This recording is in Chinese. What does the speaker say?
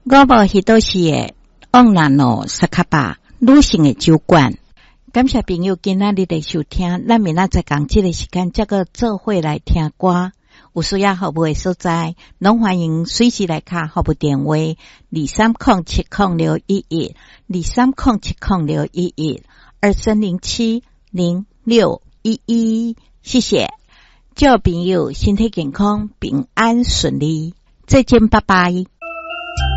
我无迄都是的往南路萨卡巴女性的酒馆。感谢朋友今仔日的收听，咱明仔载讲这个时间再个做伙来听歌。有需要服务的所在，拢欢迎随时来卡服务电话23070611 23070611 23070611。谢谢，祝朋友身体健康，平安顺利，再见，拜拜。